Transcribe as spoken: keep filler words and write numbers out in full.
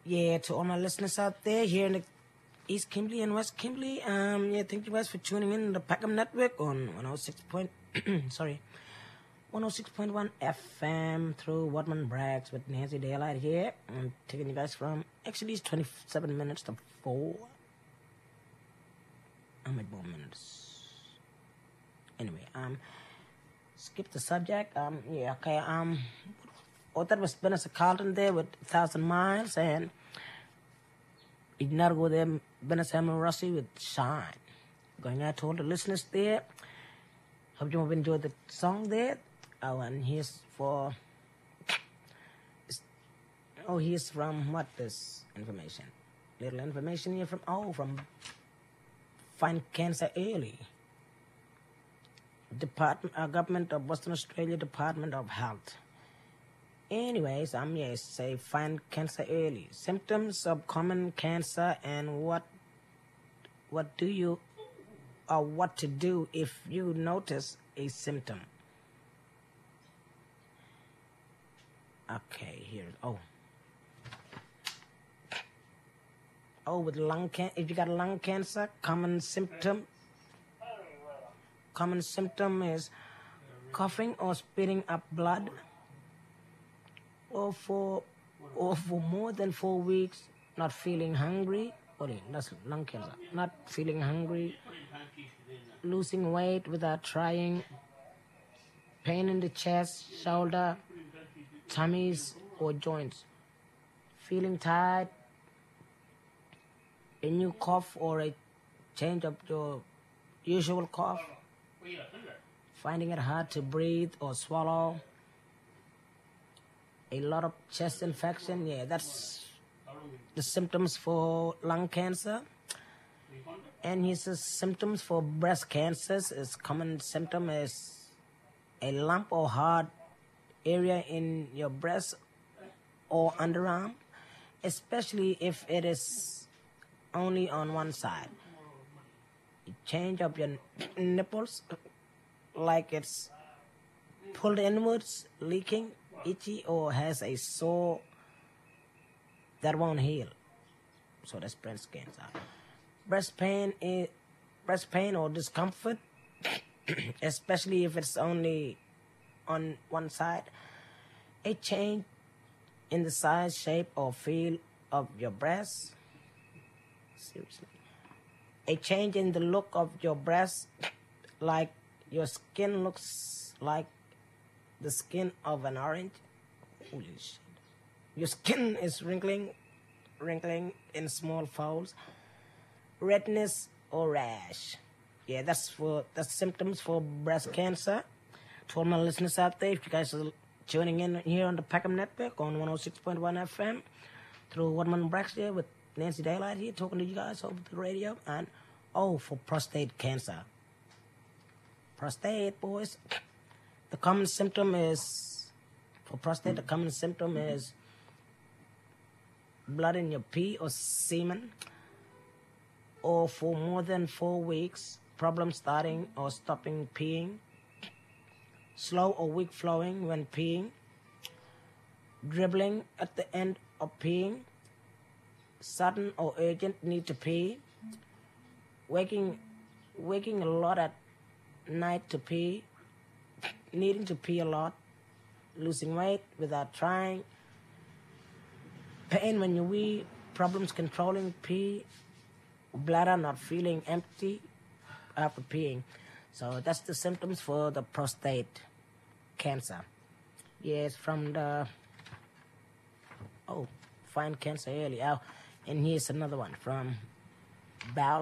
Yeah, to all my listeners out there here in the East Kimberley and West Kimberley, um, yeah, thank you guys for tuning in to the Packham Network on one oh six point, sorry, one oh six point one F M through Wadman Braggs with Nancy Daylight here. I'm taking you guys from, actually it's twenty-seven minutes to four. How many more minutes? Anyway, um, skip the subject. Um, yeah, okay, um, oh, that was Vanessa Carlton there with Thousand Miles, and Ignore go there, Vanessa Rossi with Shine. Going out to all the listeners there. Hope you have enjoyed the song there. Oh, and here's for, oh, here's from what this information? Little information here from, oh, from Find Cancer Early. Department, uh, Government of Western Australia Department of Health. Anyways, I'm yes, say find cancer early. Symptoms of common cancer and what what do you or what to do if you notice a symptom. Okay, here. Oh. Oh, with lung cancer, if you got lung cancer, common symptom common symptom is coughing or spitting up blood. Or for, or for more than four weeks, not feeling hungry. Oh, that's lung cancer. Not feeling hungry. Losing weight without trying. Pain in the chest, shoulder, tummies, or joints. Feeling tired. A new cough or a change of your usual cough. Finding it hard to breathe or swallow. A lot of chest infection, yeah, that's the symptoms for lung cancer. And his symptoms for breast cancers is common symptom is a lump or hard area in your breast or underarm, especially if it is only on one side. Change of your nipples, like it's pulled inwards, leaking, itchy, or has a sore that won't heal. So that's breast cancer. Breast pain is breast pain or discomfort, especially if it's only on one side. A change in the size, shape, or feel of your breast. Seriously. A change in the look of your breast, like your skin looks like the skin of an orange. Holy shit. Your skin is wrinkling, wrinkling in small folds. Redness or rash. Yeah, that's for that's symptoms for breast cancer. To all my listeners out there, if you guys are tuning in here on the Packham Network on one oh six point one F M through Wadman Braggs here with Nancy Daylight here talking to you guys over the radio. And oh, for prostate cancer. Prostate, boys. The common symptom is, for prostate, the common symptom is blood in your pee or semen, or for more than four weeks, problems starting or stopping peeing, slow or weak flowing when peeing, dribbling at the end of peeing, sudden or urgent need to pee, waking, waking a lot at night to pee, needing to pee a lot, losing weight without trying, pain when you wee, problems controlling pee, bladder not feeling empty after peeing. So that's the symptoms for the prostate cancer. Yes, from the, oh, find cancer early. Oh, and here's another one from bowel